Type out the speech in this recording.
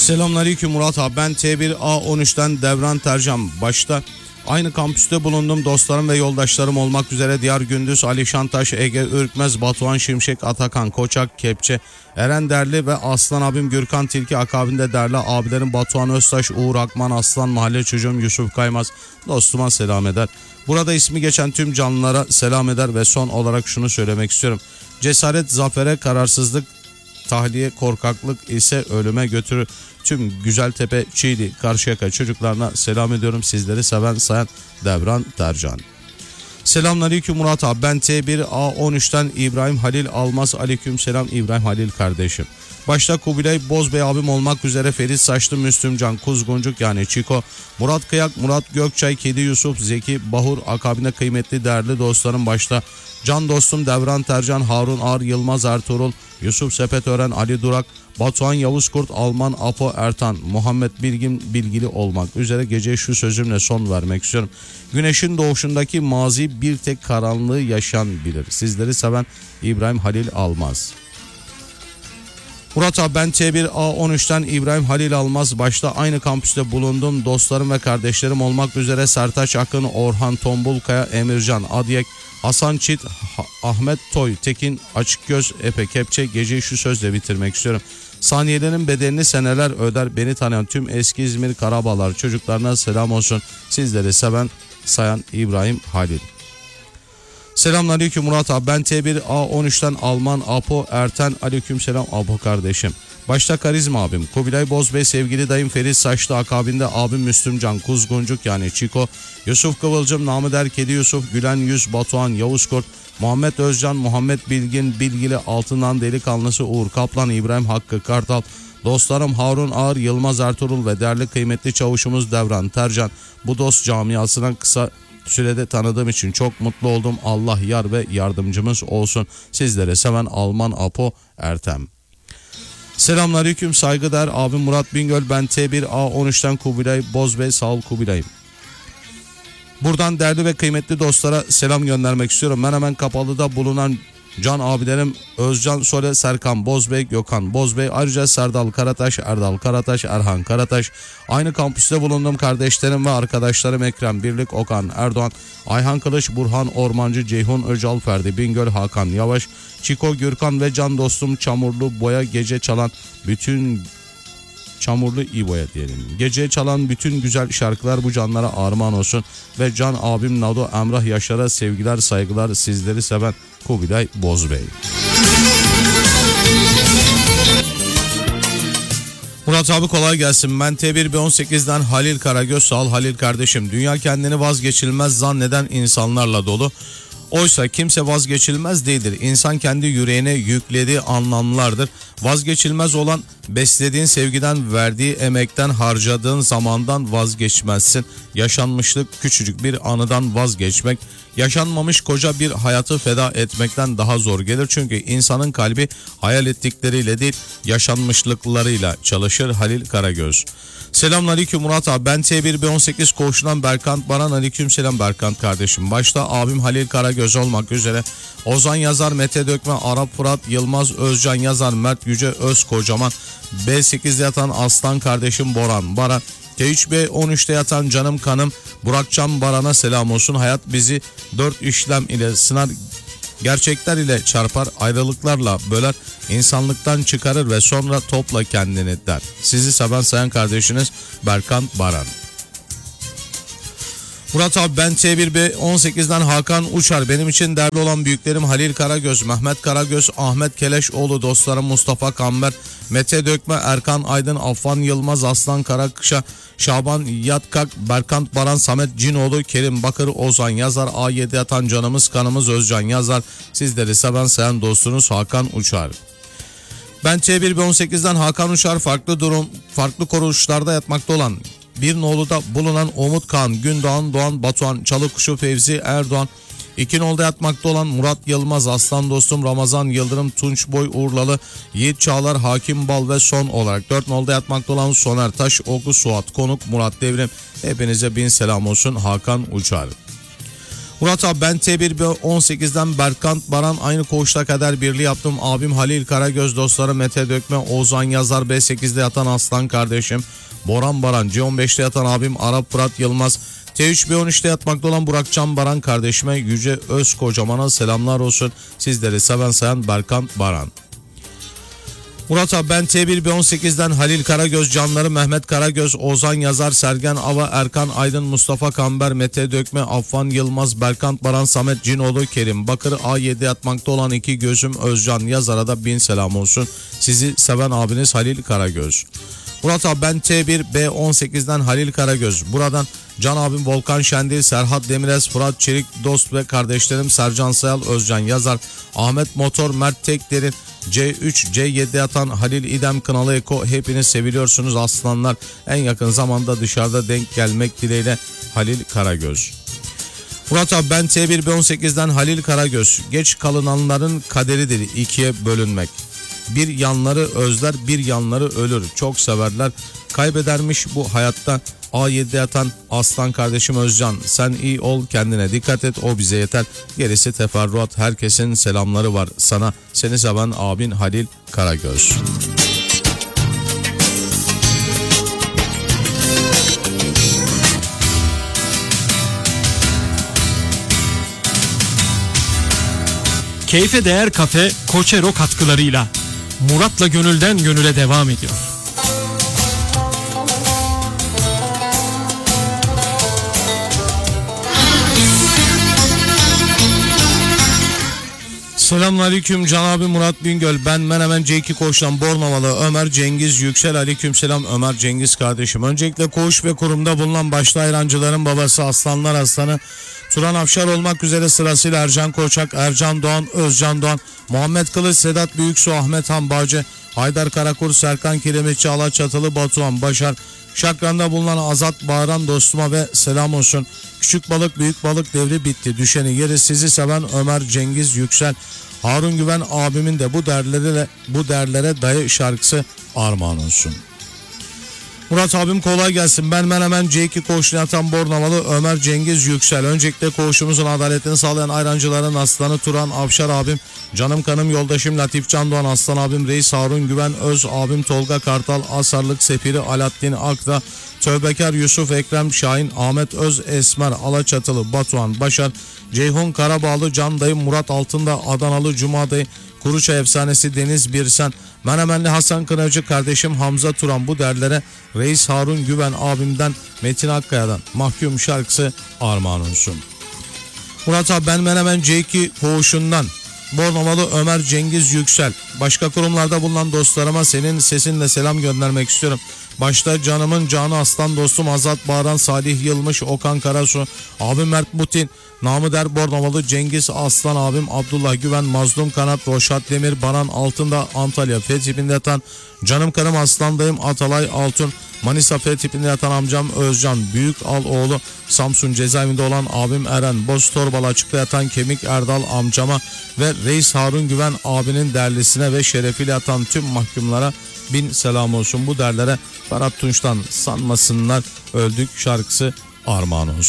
Selamünaleyküm Murat abi, ben T1A13'ten Devran Tercan. Başta aynı kampüste bulundum, dostlarım ve yoldaşlarım olmak üzere Diyar Gündüz, Ali Şantaş, Ege Ürkmez, Batuhan Şimşek, Atakan Koçak, Kepçe, Eren Derli ve Aslan abim Gürkan Tilki, akabinde Derli abilerim Batuhan Öztaş, Uğur Akman, Aslan, mahalle çocuğum Yusuf Kaymaz, dostuma selam eder. Burada ismi geçen tüm canlılara selam eder ve son olarak şunu söylemek istiyorum. Cesaret zafere, kararsızlık tahliye, korkaklık ise ölüme götürür. Tüm Güzeltepe, Çiğli, Karşıyaka çocuklarına selam ediyorum. Sizleri seven sayan Devran Tercan. Selamünaleyküm Murat abi, ben T1A13'ten İbrahim Halil Almaz. Aleyküm selam İbrahim Halil kardeşim. Başta Kubilay Bozbey abim olmak üzere Ferit Saçlı, Müslümcan, Kuzguncuk yani Çiko, Murat Kıyak, Murat Gökçay, Kedi Yusuf, Zeki Bahur, akabinde kıymetli değerli dostlarım başta can dostum Devran Tercan, Harun Ağar, Yılmaz Ertuğrul, Yusuf Sepetören, Ali Durak, Batuhan Yavuzkurt, Alman Apo Ertan, Muhammed Bilgin bilgili olmak üzere geceye şu sözümle son vermek istiyorum. Güneşin doğuşundaki mazi bir tek karanlığı yaşayan bilir. Sizleri seven İbrahim Halil Almaz. Murat abi, ben T1A13'ten İbrahim Halil Almaz. Başta aynı kampüste bulundum, dostlarım ve kardeşlerim olmak üzere Sertaç Akın, Orhan Tombulkaya, Emircan Adyek, Hasan Çit, Ahmet Toy, Tekin Açıkgöz, Epe Kepçe. Geceyi şu sözle bitirmek istiyorum. Saniyelerin bedelini seneler öder. Beni tanıyan tüm eski İzmir Karabalar çocuklarına selam olsun. Sizleri seven sayan İbrahim Halil. Selamünaleyküm Murat abi, ben T1A13'ten Alman Apo Erten. Aleykümselam Apo kardeşim. Başta Karizma abim, Kubilay Bozbey, sevgili dayım Ferit Saçlı, akabinde abim Müslümcan, Kuzguncuk yani Çiko, Yusuf Kıvılcım, Namıder Kedi Yusuf, Gülen Yüz, Batuhan Yavuzkurt, Muhammed Özcan, Muhammed Bilgin bilgili, altından delikanlısı Uğur Kaplan, İbrahim Hakkı Kartal, dostlarım Harun Ağar, Yılmaz Ertuğrul ve değerli kıymetli çavuşumuz Devran Tercan. Bu dost camiasına kısa sürede tanıdığım için çok mutlu oldum. Allah yar ve yardımcımız olsun. Sizlere seven Alman Apo Ertem. Selamünaleyküm saygıdeğer abim Murat Bingöl, ben T1A13'ten Kubilay Bozbey. Sağ ol Kubilay'ım. Buradan değerli ve kıymetli dostlara selam göndermek istiyorum. Ben hemen Kapalı'da bulunan can abilerim Özcan Sole, Serkan Bozbey, Gökhan Bozbey, ayrıca Serdal Karataş, Erdal Karataş, Erhan Karataş, aynı kampüste bulunduğum kardeşlerim ve arkadaşlarım Ekrem Birlik, Okan Erdoğan, Ayhan Kılıç, Burhan Ormancı, Ceyhun Öcal, Ferdi Bingöl, Hakan Yavaş, Çiko Gürkan ve can dostum Çamurlu Boya, gece çalan bütün Çamurlu İbo'ya diyelim. Gece çalan bütün güzel şarkılar bu canlara armağan olsun ve can abim Nado Emrah Yaşar'a sevgiler saygılar. Sizleri seven Kubilay Bozbey. Murat abi kolay gelsin. Ben T1B18'den Halil Karagöz. Sağ ol Halil kardeşim. Dünya kendini vazgeçilmez zanneden insanlarla dolu. Oysa kimse vazgeçilmez değildir. İnsan kendi yüreğine yüklediği anlamlardır. Vazgeçilmez olan beslediğin sevgiden, verdiği emekten, harcadığın zamandan vazgeçmezsin. Yaşanmışlık küçücük bir anıdan vazgeçmek, yaşanmamış koca bir hayatı feda etmekten daha zor gelir. Çünkü insanın kalbi hayal ettikleriyle değil, yaşanmışlıklarıyla çalışır. Halil Karagöz. Selamünaleyküm Murat abi, ben T1B18 koğuşundan Berkant Baran. Aleykümselam Berkant kardeşim. Başta abim Halil Karagöz olmak üzere Ozan Yazar, Mete Dökme, Arap Fırat, Yılmaz Özcan Yazar, Mert Yüce Özkocaman, B8'de yatan Aslan kardeşim Boran Baran, T3B13'te yatan canım kanım Burakcan Baran'a selam olsun. Hayat bizi 4 işlem ile sınar, gerçekler ile çarpar, ayrılıklarla böler, insanlıktan çıkarır ve sonra topla kendini der. Sizi seven sayan kardeşiniz Berkant Baran. Murat abi, ben T1B18'den Hakan Uçar. Benim için değerli olan büyüklerim Halil Karagöz, Mehmet Karagöz, Ahmet Keleşoğlu, dostlarım Mustafa Kamber, Mete Dökme, Erkan Aydın, Affan Yılmaz, Aslan Karakışa, Şaban Yatkak, Berkant Baran, Samet Cinoğlu, Kerim Bakır, Ozan Yazar, A7 yatan canımız kanımız Özcan Yazar. Sizleri seven sayan dostunuz Hakan Uçar. Ben T1B18'den Hakan Uçar. Farklı kuruluşlarda yatmakta olan bir noluda bulunan Umut Kağan, Gündoğan, Doğan, Batuhan, Çalıkuşu, Fevzi Erdoğan, 2 nolda yatmakta olan Murat Yılmaz, Aslan dostum Ramazan Yıldırım, Tunç Boy Urlalı, Yiğit Çağlar, Hakim Bal ve son olarak 4 nolda yatmakta olan Soner Taş, Oku Suat Konuk, Murat Devrim. Hepinize bin selam olsun. Hakan Uçar. Murat abi ben T1 18'den Berkant Baran aynı koğuşta kadar birliği yaptım. Abim Halil Karagöz, dostları Mete Dökme, Ozan Yazar, B8'de yatan Aslan kardeşim Boran Baran, C15'te yatan abim Arap Fırat Yılmaz, T3 B13'te yatmakta olan Burakcan Baran kardeşime Yüce Özkocaman'a selamlar olsun. Sizleri seven sayan Berkant Baran. Murat abi ben T1 B18'den Halil Karagöz, canları Mehmet Karagöz, Ozan Yazar, Sergen Ava, Erkan Aydın, Mustafa Kamber, Mete Dökme, Affan Yılmaz, Berkant Baran, Samet Cinoğlu, Kerim Bakır, A7 yatmakta olan iki gözüm Özcan Yazar'a da bin selam olsun. Sizi seven abiniz Halil Karagöz. Murat abi ben T1 B18'den Halil Karagöz. Buradan Can abim Volkan Şendil, Serhat Demirez, Fırat Çelik, dost ve kardeşlerim Sercan Sayal, Özcan Yazar, Ahmet Motor, Mert Tekderin, C3, C7 yatan Halil İdem, Kınalı Eko, hepiniz seviliyorsunuz aslanlar. En yakın zamanda dışarıda denk gelmek dileğiyle Halil Karagöz. Murat abi ben T1 B18'den Halil Karagöz. Geç kalınanların kaderidir ikiye bölünmek. Bir yanları özler, bir yanları ölür. Çok severler. Kaybedermiş bu hayatta. A7'de yatan aslan kardeşim Özcan. Sen iyi ol, kendine dikkat et, o bize yeter. Gerisi teferruat. Herkesin selamları var sana. Seni seven abin Halil Karagöz. Keyfe Değer Kafe Koçero katkılarıyla Murat'la gönülden gönüle devam ediyor. Selamünaleyküm Can abi Murat Bingöl. Ben Menemen C2 Koğuş'tan Bornovalı Ömer Cengiz Yüksel. Aleykümselam Ömer Cengiz kardeşim. Öncelikle koğuş ve kurumda bulunan başta ayrancıların babası Aslanlar Aslanı Turan Afşar olmak üzere sırasıyla Ercan Koçak, Ercan Doğan, Özcan Doğan, Muhammed Kılıç, Sedat Büyüksu, Ahmet Hanbacı, Haydar Karakur, Serkan Kiremitçi, Alaçatılı, Batuhan Başar, Şakran'da bulunan Azat Bağıran dostuma ve selam olsun. Küçük balık büyük balık devri bitti. Düşeni yeri sizi seven Ömer Cengiz Yüksel. Harun Güven abimin de bu derlere dayı şarkısı armağan olsun. Murat abim kolay gelsin. Ben Menemen C2 Koğuş'ta yatan Bornovalı Ömer Cengiz Yüksel. Öncelikle koğuşumuzun adaletini sağlayan ayrancıların aslanı Turan Avşar abim, canım kanım yoldaşım Latif Can Doğan, aslan abim Reis Harun Güven, öz abim Tolga Kartal, Asarlık Sefiri Alaaddin Akda, Tövbekar Yusuf Ekrem Şahin, Ahmet Öz Esmer, Alaçatılı Batuhan Başar, Ceyhun Karabağlı, Can dayım Murat Altında, Adanalı Cuma dayı, Kuruça efsanesi Deniz Birsen, Menemenli Hasan Kınavcı kardeşim Hamza Turan, bu derlere Reis Harun Güven abimden Metin Akkaya'dan Mahkum şarkısı armağan olsun. Murat abi ben Menemen C2 Koğuş'undan Bornovalı Ömer Cengiz Yüksel. Başka kurumlarda bulunan dostlarıma senin sesinle selam göndermek istiyorum. Başta canımın canı aslan dostum Azat Bağıran, Salih Yılmış, Okan Karasu, abim Mert Mutin, namı der Bornovalı Cengiz Aslan abim Abdullah Güven, Mazlum Kanat, Roşat Demir, Baran Altında, Antalya F tipinde yatan canım karım aslandayım Atalay Altun, Manisa F tipinde yatan amcam Özcan Büyük Al oğlu, Samsun cezaevinde olan abim Eren, Boz Torbalı açıkta yatan Kemik Erdal amcama ve Reis Harun Güven abinin derlisine ve şerefiyle yatan tüm mahkumlara bin selam olsun. Bu derlere Ferhat Tunç'tan sanmasınlar öldük şarkısı armağan olsun.